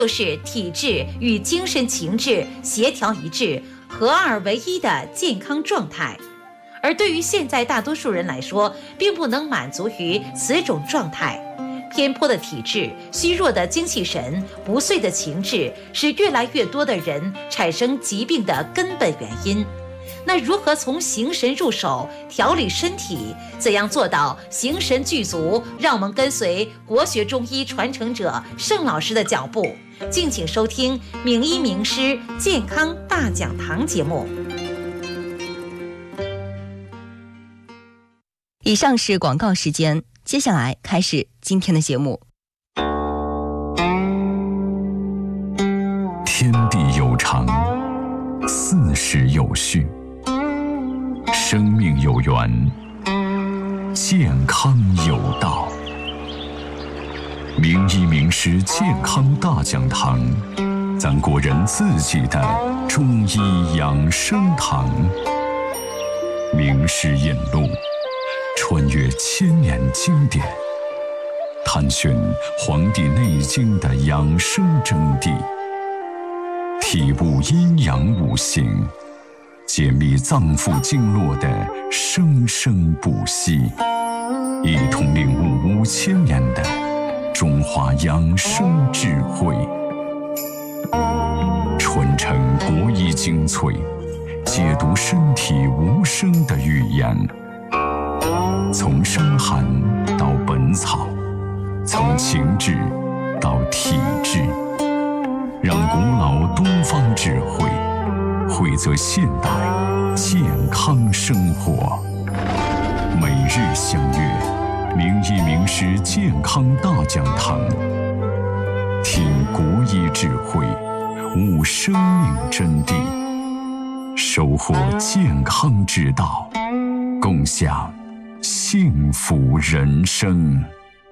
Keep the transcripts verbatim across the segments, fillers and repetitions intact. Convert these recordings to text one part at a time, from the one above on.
就是体质与精神情志协调一致、合二为一的健康状态。而对于现在大多数人来说，并不能满足于此种状态。偏颇的体质、虚弱的精气神、不遂的情志，是越来越多的人产生疾病的根本原因。那如何从形神入手调理身体？怎样做到形神具足？让我们跟随国学中医传承者盛老师的脚步，敬请收听《名医名师健康大讲堂》节目。 以上是广告时间，接下来开始今天的节目。 天地有常，四时有序，生命有源，健康有道。名医名师健康大讲堂，咱国人自己的中医养生堂。名师引路，穿越千年经典，探寻《黄帝内经》的养生真谛，体悟阴阳五行，解密脏腑经络的生生不息，一同领悟五千年的中华养生智慧，传承国医精粹，解读身体无声的语言。从伤寒到本草，从情志到体质，让古老东方智慧汇泽现代健康生活。每日相约名医名师健康大讲堂，听国医智慧，悟生命真谛，收获健康之道，共享幸福人生。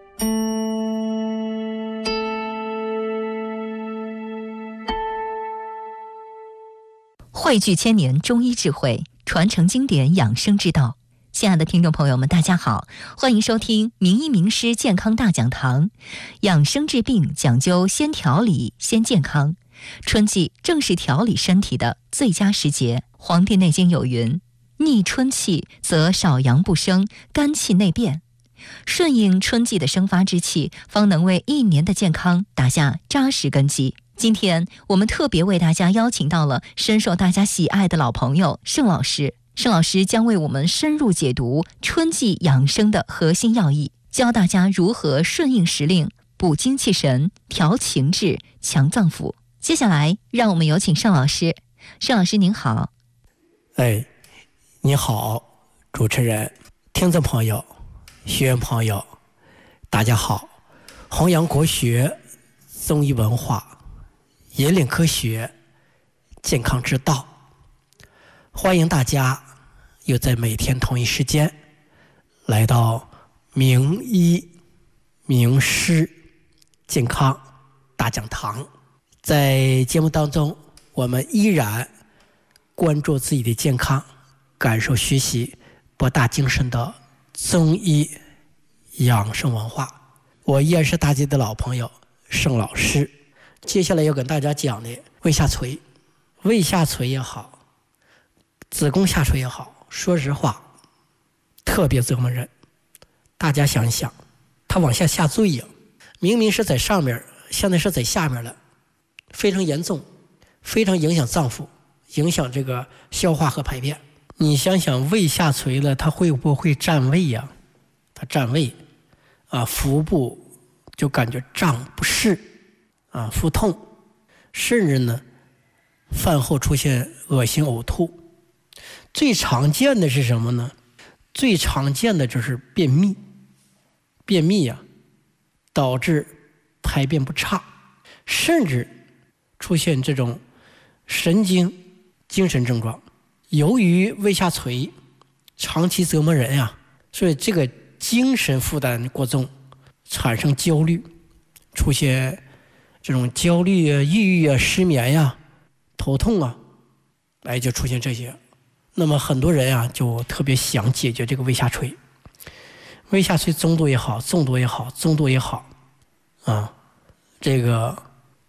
汇聚千年中医智慧，传承经典养生之道。亲爱的听众朋友们，大家好，欢迎收听名医名师健康大讲堂。养生治病讲究先调理先健康，春季正是调理身体的最佳时节。《黄帝内经》有云：逆春气则少阳不生，肝气内变。顺应春季的生发之气，方能为一年的健康打下扎实根基。今天我们特别为大家邀请到了深受大家喜爱的老朋友盛老师。盛老师将为我们深入解读春季养生的核心要义，教大家如何顺应时令，补精气神，调情志，强脏腑。接下来让我们有请盛老师。盛老师您好。 哎，你好，主持人、听众朋友、学员朋友，大家好。弘扬国学、中医文化，引领科学、健康之道，欢迎大家又在每天同一时间来到名医名师健康大讲堂。在节目当中，我们依然关注自己的健康，感受学习博大精深的中医养生文化。我依然是大家的老朋友盛老师。接下来要跟大家讲的胃下垂，胃下垂也好，子宫下垂也好，说实话特别折磨人。大家想一想，它往下下坠呀，明明是在上面，现在是在下面了，非常严重，非常影响脏腑，影响这个消化和排便。你想想，胃下垂了，它会不会占位呀？它占位啊，腹部就感觉胀不适啊，腹痛，甚至呢饭后出现恶心呕吐。最常见的是什么呢？最常见的就是便秘。便秘呀、啊，导致排便不畅，甚至出现这种神经精神症状。由于胃下垂长期折磨人呀、啊，所以这个精神负担过重，产生焦虑，出现这种焦虑啊、抑郁啊、失眠呀、啊、头痛啊，哎，就出现这些。那么很多人啊，就特别想解决这个胃下垂。胃下垂中度也好，重度也好，中度也好，啊，这个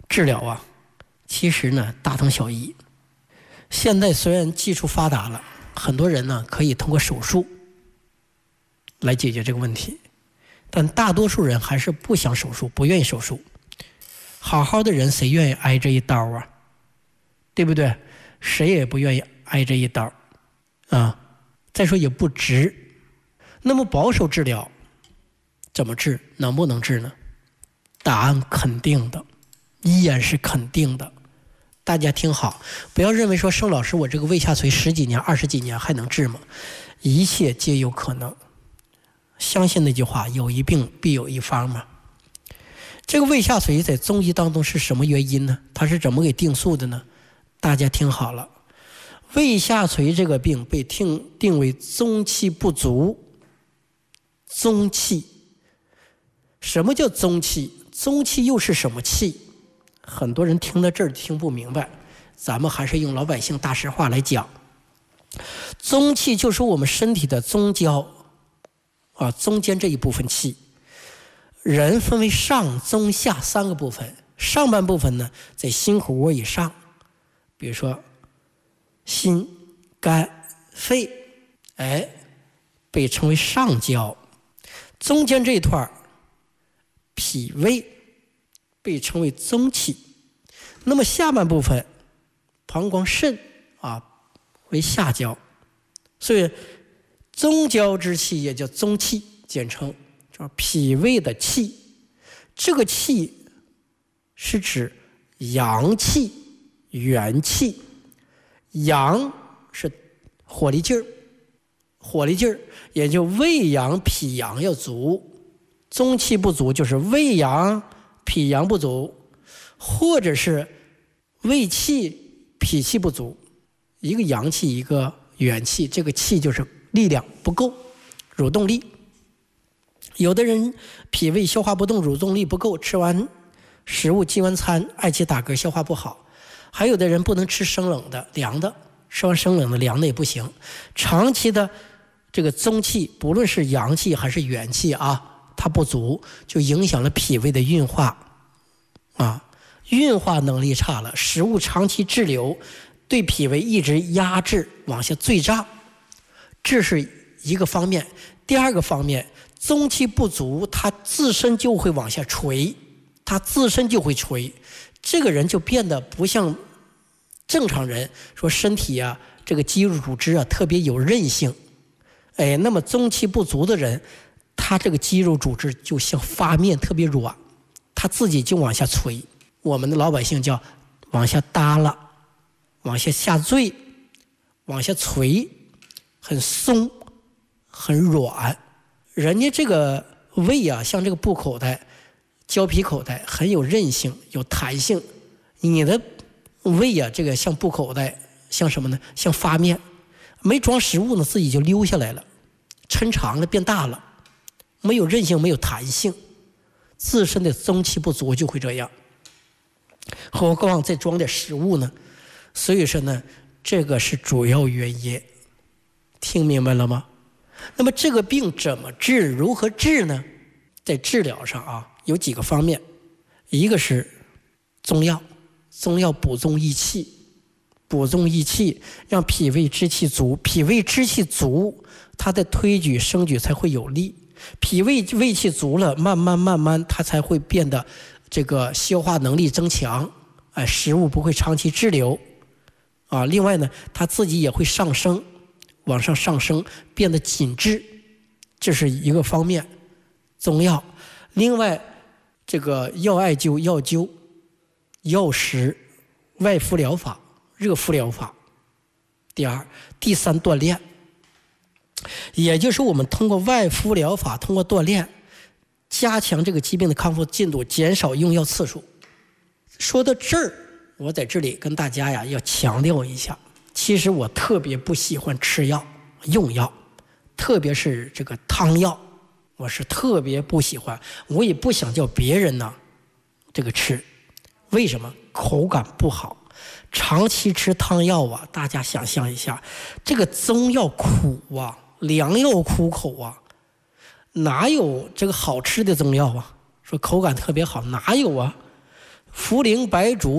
治疗啊，其实呢大同小异。现在虽然技术发达了，很多人呢可以通过手术来解决这个问题，但大多数人还是不想手术，不愿意手术。好好的人谁愿意挨这一刀啊？对不对？谁也不愿意挨这一刀啊。再说也不值。那么保守治疗怎么治？能不能治呢？答案肯定的，依然是肯定的。大家听好，不要认为说盛老师我这个胃下垂十几年二十几年还能治吗？一切皆有可能。相信那句话，有一病必有一方嘛。这个胃下垂在中医当中是什么原因呢？它是怎么给定数的呢？大家听好了，胃下垂这个病被定定为中气不足。中气，什么叫中气？中气又是什么气？很多人听到这儿听不明白，咱们还是用老百姓大实话来讲。中气就是我们身体的中焦啊，中间这一部分气。人分为上中下三个部分，上半部分呢在心口窝以上，比如说心、肝、肺，哎，被称为上焦。中间这一段脾胃被称为中气。那么下半部分膀胱、肾啊为下焦，所以中焦之气也叫中气，简称叫脾胃的气。这个气是指阳气、元气。阳是火力劲儿，火力劲儿也就胃阳、脾阳要足。中气不足就是胃阳、脾阳不足，或者是胃气、脾气不足。一个阳气，一个元气，这个气就是力量不够，蠕动力。有的人脾胃消化不动，蠕动力不够，吃完食物进完餐爱起打嗝，消化不好。还有的人不能吃生冷的、凉的，吃完生冷的、凉的也不行。长期的这个中气，不论是阳气还是元气啊，它不足，就影响了脾胃的运化啊，运化能力差了，食物长期滞留，对脾胃一直压制，往下坠胀，这是一个方面。第二个方面，中气不足，它自身就会往下垂，它自身就会垂，这个人就变得不像正常人，说身体啊，这个肌肉组织啊特别有韧性。哎，那么中气不足的人，他这个肌肉组织就像发面，特别软，他自己就往下垂。我们的老百姓叫往下耷拉，往下下坠，往下垂，很松，很软。人家这个胃啊，像这个布口袋、胶皮口袋，很有韧性，有弹性。你的胃啊，这个像布口袋，像什么呢？像发面，没装食物呢，自己就溜下来了，抻长了，变大了，没有韧性，没有弹性，自身的中气不足就会这样。何况再装点食物呢？所以说呢，这个是主要原因。听明白了吗？那么这个病怎么治？如何治呢？在治疗上啊，有几个方面。一个是中药，中药补中益气，补中益气，让脾胃之气足。脾胃之气足，它的推举升举才会有力。脾胃胃气足了，慢慢慢慢，它才会变得这个消化能力增强，哎，食物不会长期滞留啊。另外呢，它自己也会上升，往上上升，变得紧致，这是一个方面。中药，另外这个药艾灸、药灸、药食、外敷疗法、热敷疗法。第二、第三，锻炼，也就是我们通过外敷疗法，通过锻炼，加强这个疾病的康复进度，减少用药次数。说到这儿，我在这里跟大家呀要强调一下，其实我特别不喜欢吃药、用药，特别是这个汤药，我是特别不喜欢，我也不想叫别人呢这个吃。为什么？口感不好。长期吃汤药啊，大家想象一下，这个中药苦啊，良药苦口啊，哪有这个好吃的中药啊？说口感特别好，哪有啊？ 茯苓白术